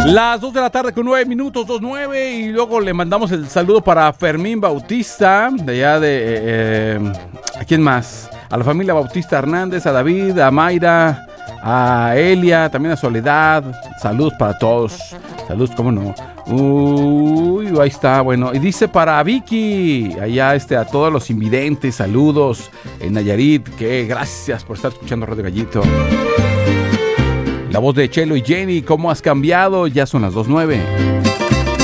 Las 2 de la tarde con 9 minutos, 2:09, y luego le mandamos el saludo para Fermín Bautista, de allá de... ¿a quién más? A la familia Bautista Hernández, a David, a Mayra, a Elia, también a Soledad. Saludos para todos. Saludos, cómo no. Uy, ahí está, bueno. Y dice para Vicky, allá a todos los invidentes, saludos en Nayarit, que gracias por estar escuchando Radio Gallito. La voz de Chelo y Jenny, ¿cómo has cambiado? Ya son las 2:09.